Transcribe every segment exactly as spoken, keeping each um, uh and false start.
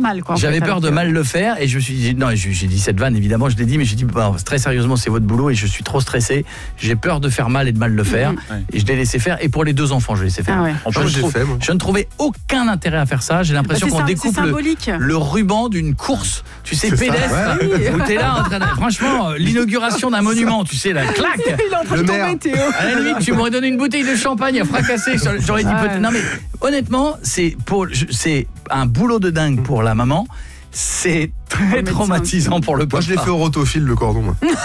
mal, quoi. J'avais fait, peur de mal le faire et je me suis dit, non, j'ai dit cette vanne, évidemment, je l'ai dit, mais j'ai dit, bah, très sérieusement, c'est votre boulot et je suis trop stressé. J'ai peur de faire mal et de mal le faire. Mmh. Et je l'ai laissé faire. Et pour les deux enfants, je l'ai laissé faire. Ah ouais. En plus, je, trouve, fait, je ne trouvais aucun intérêt à faire ça. J'ai l'impression bah, qu'on ça, découpe le, le ruban d'une course, tu sais, pédestre, ouais. où t'es là en train de, franchement, l'inauguration d'un monument, tu sais, la claque. Il est en train le de tomber, Théo. À la limite, tu m'aurais donné une bouteille de champagne à fracasser. J'aurais dit peut-être. Non, mais honnêtement, c'est pour, c'est un boulot de dingue pour la maman. C'est très traumatisant pour le papa. Moi, je l'ai fait au rotophile, le cordon.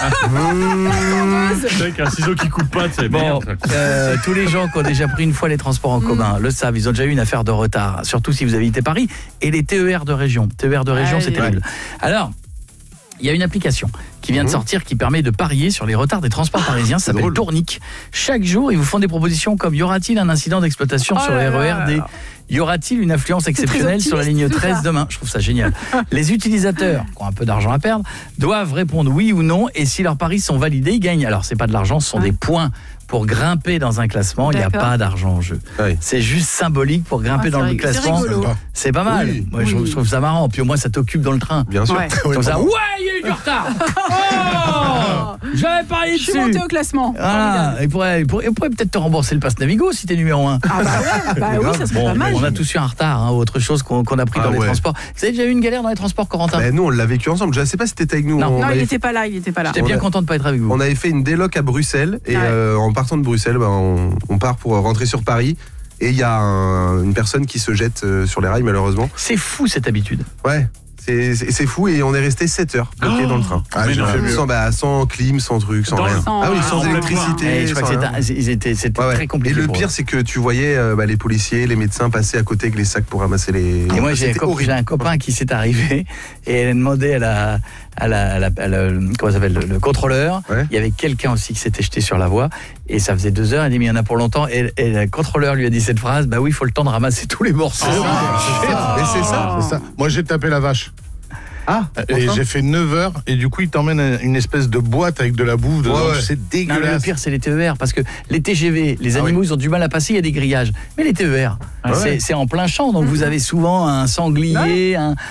C'est avec un ciseau qui coupe pas, c'est bon. Euh, tous les gens qui ont déjà pris une fois les transports en commun le savent, ils ont déjà eu une affaire de retard, surtout si vous habitez Paris, et les T E R de région. T E R de région, ah, c'est terrible. Ouais. Alors, il y a une application qui vient de sortir qui permet de parier sur les retards des transports parisiens, ça s'appelle Tournic. Chaque jour, ils vous font des propositions comme y aura-t-il un incident d'exploitation oh sur le R E R D ? Y aura-t-il une influence exceptionnelle sur la ligne treize demain ? Je trouve ça génial. Les utilisateurs qui ont un peu d'argent à perdre doivent répondre oui ou non et si leurs paris sont validés, ils gagnent. Alors, c'est pas de l'argent, ce sont ouais. des points. Pour grimper dans un classement, il n'y a pas d'argent en jeu. Oui. C'est juste symbolique pour grimper ah, dans le classement. C'est pas mal. Oui. Moi, oui. je, je trouve ça marrant. Puis au moins, ça t'occupe dans le train. Bien sûr. Ouais, comme ça, ouais, il y a eu du retard. Oh, j'avais parié dessus. Je suis monté au classement. Voilà. Il pourrait, il pourrait, il pourrait peut-être te rembourser le pass Navigo si t'es numéro un. Ah bah, ouais, bah oui, ça serait bon, pas mal. On a tous eu un retard, hein, autre chose qu'on qu'on a pris ah, dans ouais. les transports. Vous avez déjà eu une galère dans les transports, Corentin ? Ben nous, on l'a vécu ensemble. Je ne sais pas si t'étais avec nous. Non, on non il n'était pas là. Il n'était pas là. J'étais bien content de pas être avec vous. On avait fait une déloc à Bruxelles et ouais. euh, en partant de Bruxelles, ben, on, on part pour rentrer sur Paris et il y a un, une personne qui se jette euh, sur les rails malheureusement. C'est fou cette habitude. Ouais. C'est, c'est, c'est fou et on est resté sept heures bloqués oh dans le train. Ah, mais sans, bah, sans clim, sans truc, sans dans rien. Sans, ah oui, sans électricité. Je crois que c'était, c'était, c'était ouais, ouais. très compliqué. Et le pire, c'est que tu voyais euh, bah, les policiers, les médecins passer à côté avec les sacs pour ramasser les. Et moi, j'ai, co- j'ai un copain qui s'est arrivé et elle a demandé à la, à la, à la, à la comment ça s'appelle, le, le contrôleur. Ouais. Il y avait quelqu'un aussi qui s'était jeté sur la voie et ça faisait deux heures. Elle a dit mais il y en a pour longtemps. Et, et le contrôleur lui a dit cette phrase. Bah oui, il faut le temps de ramasser tous les morceaux. Ah, et c'est ça, c'est ça. Moi, j'ai tapé la vache. Ah, et j'ai fait neuf heures et du coup il t'emmène à une espèce de boîte avec de la bouffe dedans, ouais, ouais. C'est dégueulasse. Non, le pire c'est les T E R parce que les T G V, les animaux ah oui. ils ont du mal à passer, il y a des grillages. Mais les T E R, ah c'est, ouais. c'est en plein champ donc mmh. vous avez souvent un sanglier, ouais. un,